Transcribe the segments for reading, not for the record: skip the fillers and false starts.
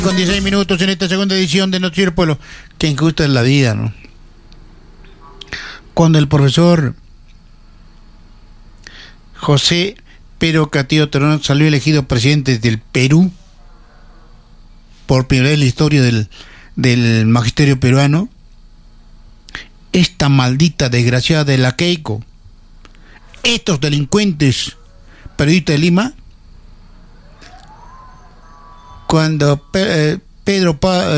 Con 16 minutos en esta segunda edición de Noticiero Pueblo. Qué injusta es la vida, ¿no? Cuando el profesor José Pedro Castillo Terón salió elegido presidente del Perú, por primera vez en la historia del magisterio peruano, esta maldita desgraciada de la Keiko, estos delincuentes periodistas de Lima, cuando Pedro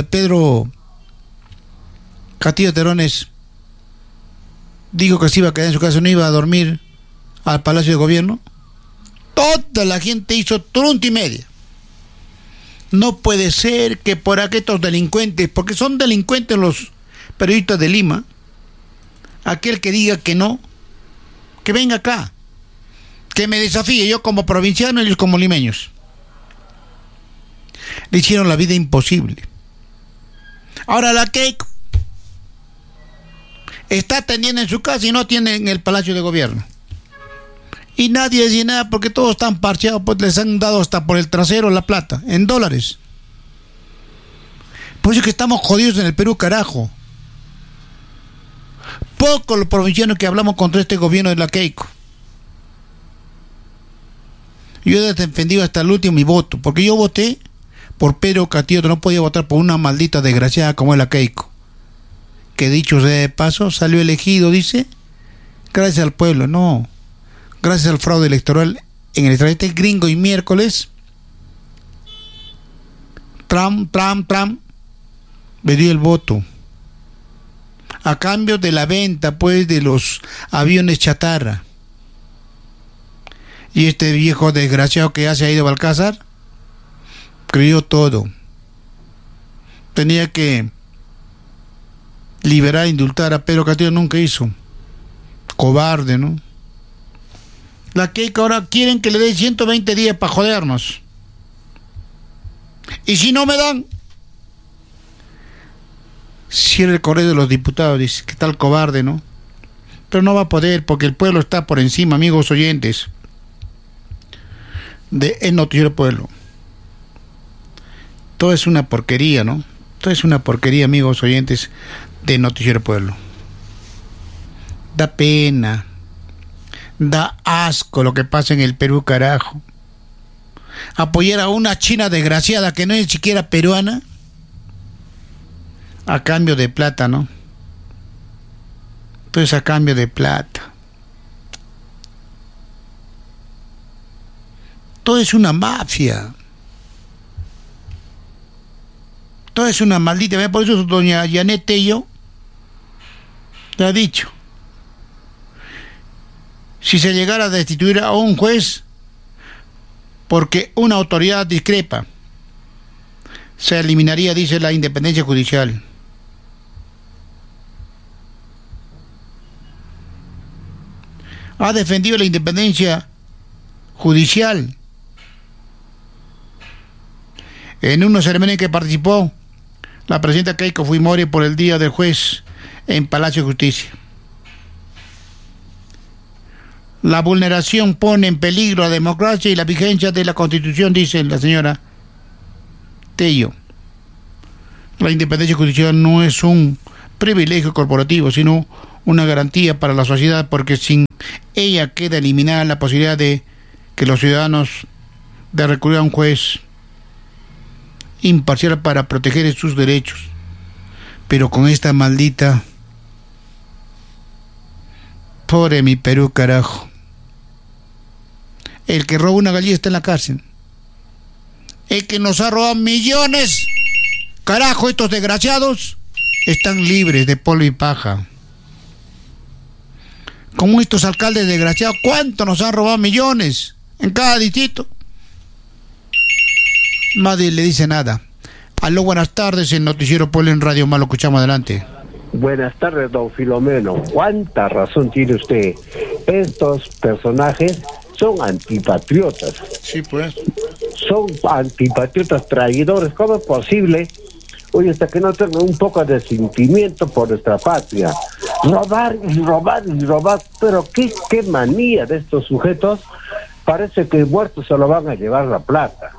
Castillo Terones dijo que se iba a quedar en su casa, no iba a dormir al Palacio de Gobierno, toda la gente hizo trunta y media. No puede ser que por aquellos delincuentes, porque son delincuentes los periodistas de Lima, aquel que diga que no, que venga acá, que me desafíe, yo como provinciano y ellos como limeños. Le hicieron la vida imposible. Ahora la Keiko está atendiendo en su casa y no atiende en el Palacio de Gobierno. Y nadie dice nada porque todos están parcheados, pues les han dado hasta por el trasero la plata, en dólares. Por eso es que estamos jodidos en el Perú, carajo. Poco los provincianos que hablamos contra este gobierno de la Keiko. Yo he defendido hasta el último mi voto, porque yo voté por Pedro Castillo, no podía votar por una maldita desgraciada como es la Keiko, que dicho sea de paso, salió elegido, dice, gracias al pueblo. No, gracias al fraude electoral en el este gringo. Y miércoles Trump me dio el voto a cambio de la venta, pues, de los aviones chatarra. Y este viejo desgraciado que ya se ha ido a Balcázar creyó todo. Tenía que liberar, indultar a Pedro Castillo, nunca hizo. Cobarde, ¿no? La Keiko ahora quieren que le dé 120 días para jodernos. Y si no me dan, cierra el correo de los diputados. Dice, ¿qué tal cobarde, no? Pero no va a poder porque el pueblo está por encima, amigos oyentes de El Noticiero Pueblo. Todo es una porquería, ¿no? Todo es una porquería, amigos oyentes de Noticiero Pueblo. Da pena, da asco lo que pasa en el Perú, carajo. Apoyar a una china desgraciada que no es ni siquiera peruana a cambio de plata, ¿no? Entonces, a cambio de plata. Todo es una mafia. Todo es una maldita. Por eso doña Janet Tello le ha dicho: si se llegara a destituir a un juez porque una autoridad discrepa, se eliminaría, dice, la independencia judicial. Ha defendido la independencia judicial en una ceremonia en que participó la presidenta Keiko Fujimori por el Día del Juez en Palacio de Justicia. La vulneración pone en peligro la democracia y la vigencia de la Constitución, dice la señora Tello. La independencia judicial no es un privilegio corporativo, sino una garantía para la sociedad, porque sin ella queda eliminada la posibilidad de que los ciudadanos de recurrir a un juez imparcial para proteger sus derechos. Pero con esta maldita, pobre mi Perú, carajo. El que roba una gallina está en la cárcel. El que nos ha robado millones, carajo, estos desgraciados, están libres de polvo y paja. Como estos alcaldes desgraciados, ¿cuánto nos han robado millones en cada distrito? Nadie le dice nada. Aló, buenas tardes, en Noticiero Pueblo en Radio Malo, escuchamos, adelante. Buenas tardes, don Filomeno. ¿Cuánta razón tiene usted? Estos personajes son antipatriotas. Sí, pues. Son antipatriotas traidores. ¿Cómo es posible? Oye, hasta que no tengan un poco de sentimiento por nuestra patria. Robar y robar y robar. Pero qué manía de estos sujetos. Parece que muertos se lo van a llevar la plata.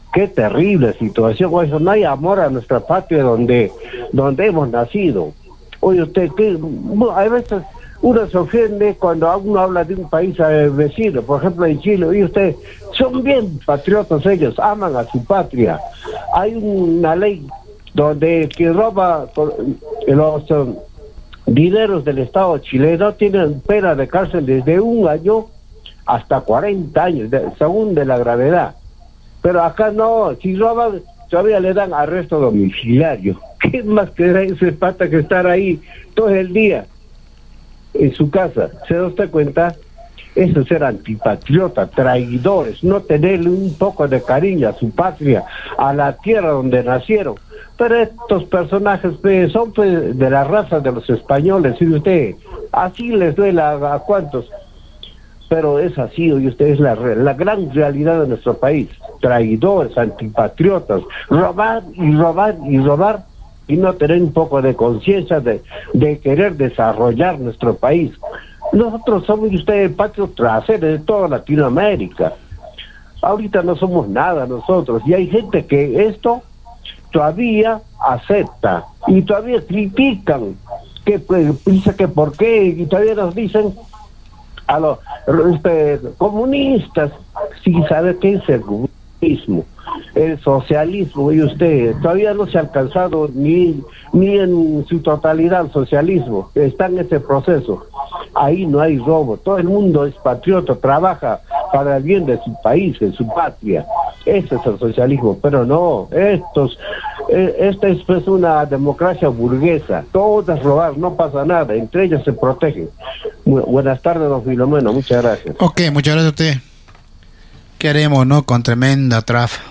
Qué terrible situación, oye, no hay amor a nuestra patria donde hemos nacido. Oye, usted, a veces uno se ofende cuando uno habla de un país vecino, por ejemplo en Chile, oye, usted, son bien patriotas ellos, aman a su patria. Hay una ley donde quien roba los dineros del Estado chileno tienen pena de cárcel desde 1 año hasta 40 años, según de la gravedad. Pero acá no, si roban, todavía le dan arresto domiciliario. ¿Qué más queda ese pata que estar ahí todo el día en su casa? ¿Se da usted cuenta? Eso es ser antipatriota, traidores, no tenerle un poco de cariño a su patria, a la tierra donde nacieron. Pero estos personajes son de la raza de los españoles, y usted, así les duele a cuantos. Pero es así, oye, usted, es la gran realidad de nuestro país. Traidores, antipatriotas, robar y robar y robar, y no tener un poco de conciencia de querer desarrollar nuestro país. Nosotros somos, usted, patrios traseros de toda Latinoamérica. Ahorita no somos nada nosotros, y hay gente que esto todavía acepta, y todavía critican, que dice que por qué, y todavía nos dicen a los comunistas, sí, sabe qué es el comunismo, el socialismo, y usted todavía no se ha alcanzado ni en su totalidad el socialismo, está en ese proceso. Ahí no hay robo, todo el mundo es patriota, trabaja para el bien de su país, de su patria. Ese es el socialismo, pero no, esta es pues una democracia burguesa, todo es robar, no pasa nada, entre ellos se protegen. Buenas tardes, don Filomeno, muchas gracias. Ok, muchas gracias a usted. ¿Qué haremos, no? Con tremenda trafa.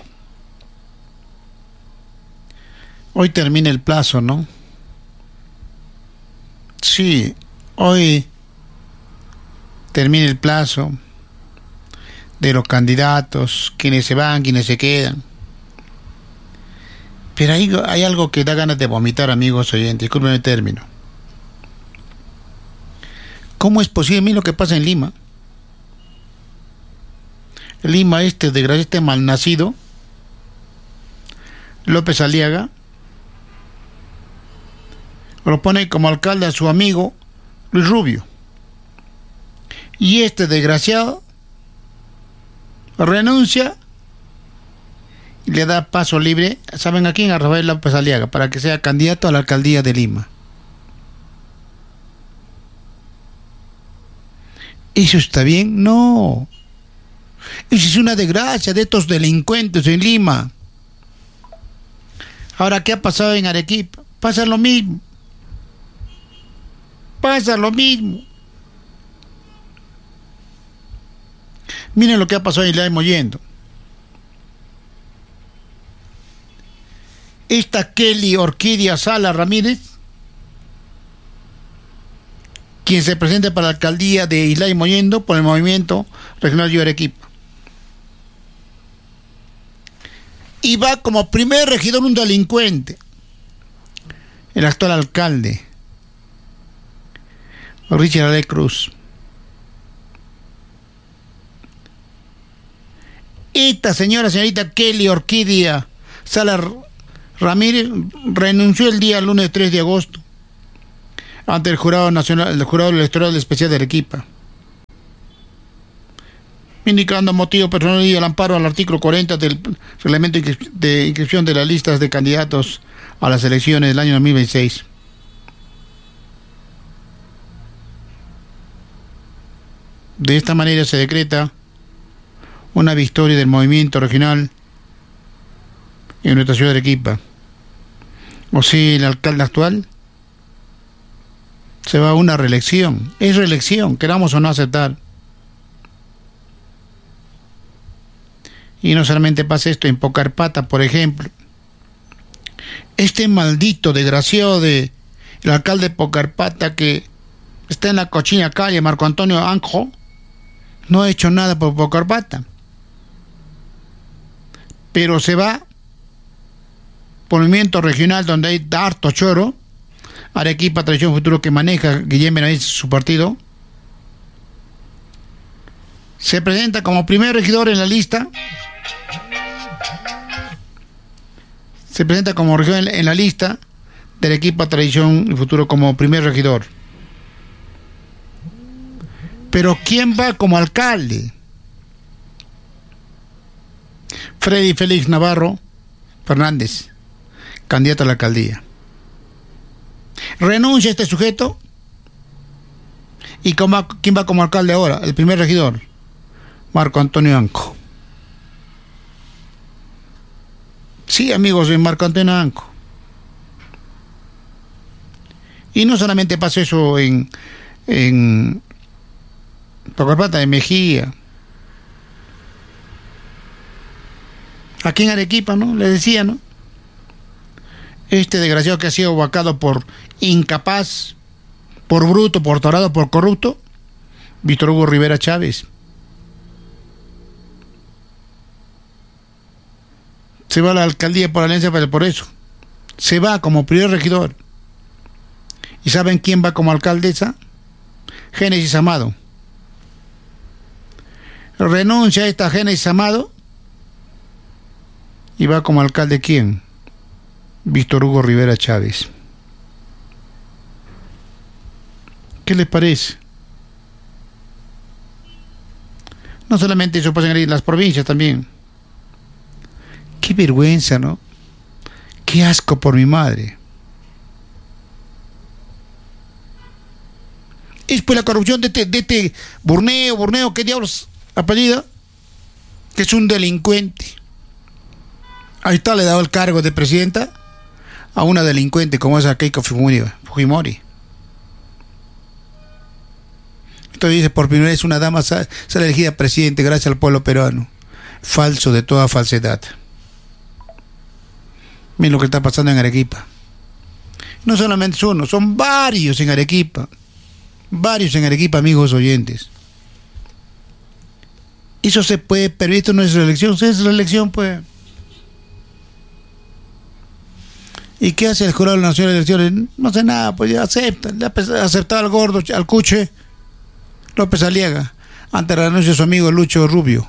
Hoy termina el plazo, ¿no? Sí, hoy termina el plazo de los quienes se van, quienes se quedan. Pero hay algo que da ganas de vomitar, amigos oyentes, discúlpenme el término. ¿Cómo es posible? Miren lo que pasa en Lima. Lima, desgraciado, malnacido, López Aliaga, lo pone como alcalde a su amigo Luis Rubio. Y desgraciado renuncia y le da paso libre, ¿saben a quién? A Rafael López Aliaga, para que sea candidato a la alcaldía de Lima. ¿Eso está bien? No. Eso es una desgracia de estos delincuentes en Lima. Ahora, ¿qué ha pasado en Arequipa? Pasa lo mismo. Miren lo que ha pasado en Islay Mollendo. Esta Kelly Orquídea Sala Ramírez, quien se presenta para la alcaldía de Islay Mollendo por el Movimiento Regional de Arequipa. Y va como primer regidor un delincuente, el actual alcalde, Richard Ale Cruz. Esta señorita Kelly Orquídea Sala Ramírez renunció el día lunes 3 de agosto ante el Jurado Nacional, el Jurado Electoral Especial de Arequipa, indicando motivo personal y el amparo al artículo 40 del reglamento de inscripción de las listas de candidatos a las elecciones del año 2026. De esta manera se decreta una victoria del movimiento regional en nuestra ciudad de Arequipa. O sea, el alcalde actual se va a una reelección. Es reelección, queramos o no aceptar. Y no solamente pasa esto en Pocarpata, por ejemplo. Este maldito desgraciado el alcalde de Pocarpata, que está en la cochina calle, Marco Antonio Anjo, no ha hecho nada por Pocarpata. Pero se va por movimiento regional donde hay harto choro, Arequipa Tradición Futuro, que maneja Guillermo Benavides, su partido. Se presenta como primer regidor en la lista Se presenta como región en la lista del equipo Tradición y Futuro como primer regidor. Pero ¿quién va como alcalde? Freddy Félix Navarro Fernández, candidato a la alcaldía. Renuncia este sujeto. ¿Y quién va como alcalde ahora? El primer regidor, Marco Antonio Anco. Sí, amigos, soy Marco Antonio Anco. Y no solamente pasa eso en Tocarpata de Mejía. Aquí en Arequipa, ¿no? Le decía, ¿no? Este desgraciado que ha sido vacado por incapaz, por bruto, por torado, por corrupto, Víctor Hugo Rivera Chávez. Se va a la alcaldía por Alianza por eso. Se va como primer regidor. ¿Y saben quién va como alcaldesa? Génesis Amado. Renuncia a esta Génesis Amado y va como alcalde ¿quién? Víctor Hugo Rivera Chávez. ¿Qué les parece? No solamente eso pasa en las provincias también. Qué vergüenza, ¿no? Qué asco por mi madre. Es pues la corrupción de este Burneo, ¿qué diablos apellida? Que es un delincuente. Ahí está, le ha dado el cargo de presidenta a una delincuente como esa Keiko Fujimori. Entonces dice, por primera vez una dama sale elegida presidente gracias al pueblo peruano. Falso de toda falsedad. Miren lo que está pasando en Arequipa. No solamente es uno, son varios en Arequipa. Varios en Arequipa, amigos oyentes. Eso se puede, pero esto no es reelección, es reelección, pues. ¿Y qué hace el Jurado Nacional de Elecciones? No hace nada, pues ya acepta. Le ha aceptado al gordo, al cuche, López Aliaga, ante la renuncia de su amigo Lucho Rubio.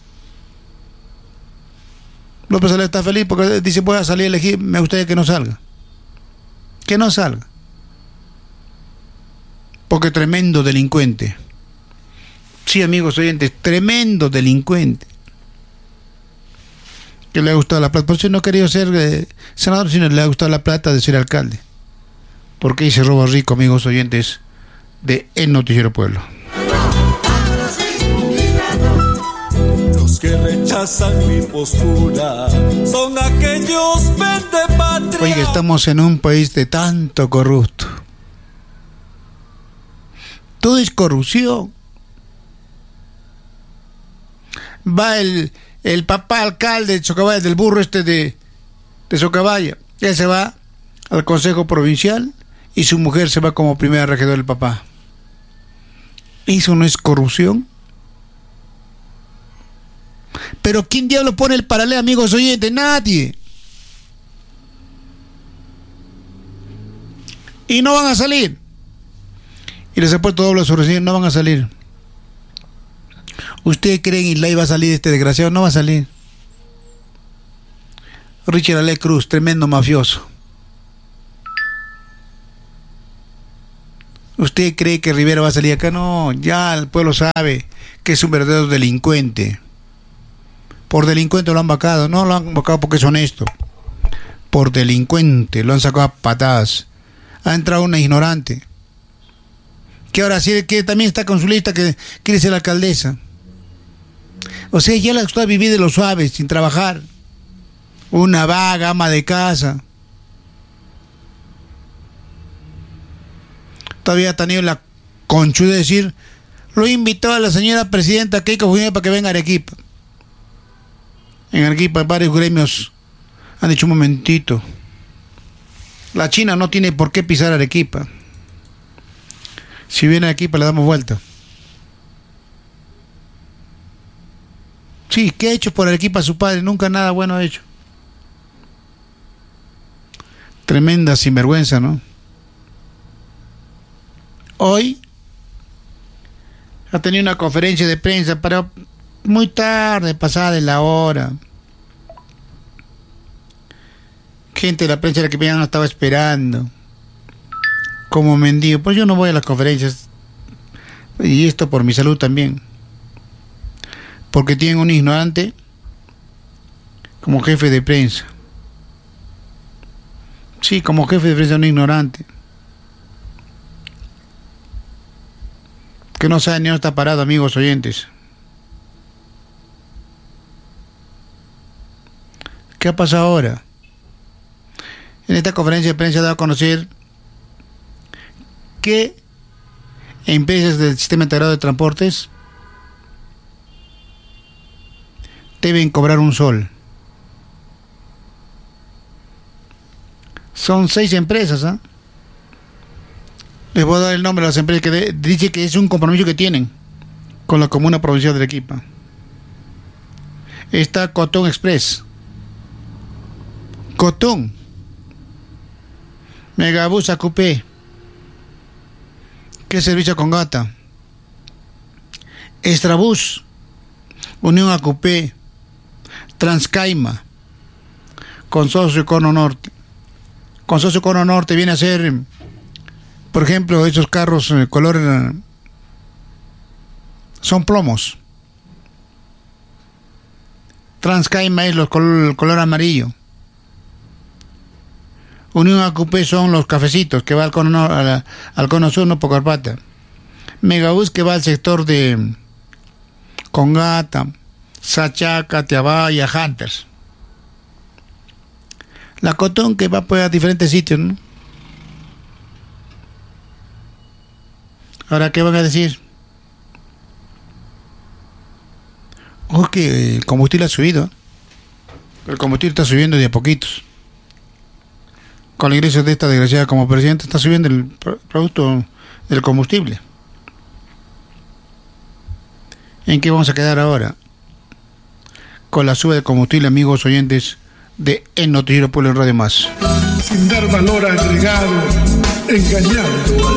López Aliaga está feliz porque dice, voy a salir a elegir, me gustaría que no salga. Que no salga. Porque tremendo delincuente. Sí, amigos oyentes, tremendo delincuente. Que le ha gustado la plata. Por eso no ha querido ser senador, sino le ha gustado la plata de ser alcalde. Porque ahí se roba rico, amigos oyentes de El Noticiero Pueblo. Los que rechazan mi postura son aquellos vendepatria. Oye, estamos en un país de tanto corrupto. Todo es corrupción. Va el papá alcalde de Socabaya, del burro de Socabaya. Él se va al Consejo Provincial y su mujer se va como primera regidora del papá. ¿Eso no es corrupción? Pero ¿quién diablo pone el paralelo, amigos oyentes? Nadie. Y no van a salir. Y les he puesto doble a su recién, no van a salir. ¿Ustedes creen que Islay va a salir este desgraciado? No va a salir. Richard Ale Cruz, tremendo mafioso. ¿Usted cree que Rivera va a salir acá? No, ya el pueblo sabe que es un verdadero delincuente. Por delincuente lo han vacado. No lo han vacado porque es honesto. Por delincuente lo han sacado a patadas. Ha entrado una ignorante. Que ahora sí, que también está con su lista, que quiere ser la alcaldesa. O sea, ya le gusta vivir de lo suave, sin trabajar. Una vaga, ama de casa. Todavía ha tenido la conchuda de decir, lo invitó a la señora presidenta Keiko Fujimori para que venga a Arequipa. En Arequipa varios gremios han dicho un momentito. La China no tiene por qué pisar Arequipa. Si viene a Arequipa le damos vuelta. Sí, ¿qué ha hecho por Arequipa su padre? Nunca nada bueno ha hecho. Tremenda sinvergüenza, ¿no? Hoy ha tenido una conferencia de prensa, pero muy tarde, pasada de la hora. Gente de la prensa la que me estaba esperando. Como mendigo. Pues yo no voy a las conferencias. Y esto por mi salud también. Porque tienen un ignorante como jefe de prensa. Sí, como jefe de prensa un ignorante. Que no sabe ni dónde está parado, amigos oyentes. ¿Qué ha pasado ahora? En esta conferencia de prensa ha dado a conocer que empresas del sistema integrado de transportes deben cobrar un sol. Son 6 empresas, ¿ah? Les voy a dar el nombre de las empresas que dice que es un compromiso que tienen con la Comuna Provincial de Arequipa. Está Cotón Express, Cotón, Megabus AQP, que es servicio con Gata, Extrabús, Unión AQP, Transcaima, Consorcio Cono Norte. Consorcio Cono Norte viene a ser, por ejemplo, esos carros color son plomos. Transcaima es los color amarillo. Unión AQP son los cafecitos que va al cono sur, no Pocarpata. Megabús que va al sector de Congata, Sachaca, Tiabaya, Hunters. La Cotón que va pues a diferentes sitios, ¿no? Ahora, ¿qué van a decir? Ojo que el combustible ha subido. El combustible está subiendo de a poquitos. Con el ingreso de esta desgraciada como presidente está subiendo el producto del combustible. ¿En qué vamos a quedar ahora? Con la suba del combustible, amigos oyentes de El Noticiero Pueblo en Radio Más. Sin dar valor agregado, engañando.